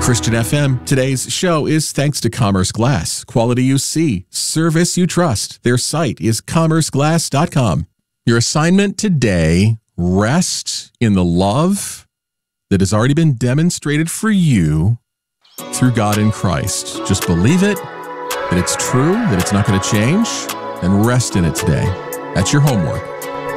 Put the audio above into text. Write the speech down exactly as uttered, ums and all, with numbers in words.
Christian F M. Today's show is thanks to Commerce Glass. Quality you see, service you trust. Their site is commerce glass dot com. Your assignment today, rest in the love that has already been demonstrated for you through God in Christ. Just believe it, that it's true, that it's not going to change, and rest in it today. That's your homework.